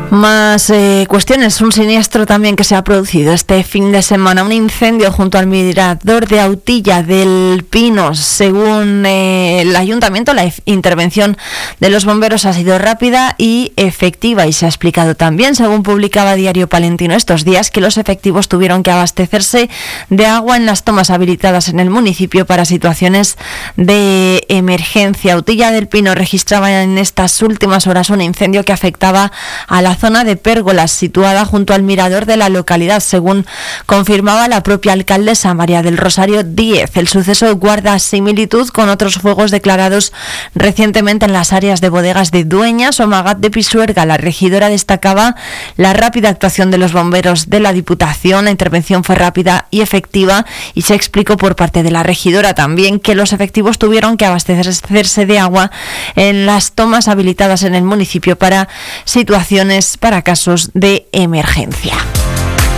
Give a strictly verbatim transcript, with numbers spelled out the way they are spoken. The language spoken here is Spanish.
Más eh, cuestiones, un siniestro también que se ha producido este fin de semana, un incendio junto al mirador de Autilla del Pino. Según eh, el ayuntamiento, la intervención de los bomberos ha sido rápida y efectiva y se ha explicado también, según publicaba Diario Palentino estos días, que los efectivos tuvieron que abastecerse de agua en las tomas habilitadas en el municipio para situaciones de emergencia. Autilla del Pino registraba en estas últimas horas un incendio que afectaba a la zona de Pérgolas, situada junto al mirador de la localidad, según confirmaba la propia alcaldesa María del Rosario Díez. El suceso guarda similitud con otros fuegos declarados recientemente en las áreas de bodegas de Dueñas o Magat de Pisuerga. La regidora destacaba la rápida actuación de los bomberos de la Diputación. La intervención fue rápida y efectiva y se explicó por parte de la regidora también que los efectivos tuvieron que abastecerse de agua en las tomas habilitadas en el municipio para situaciones para casos de emergencia.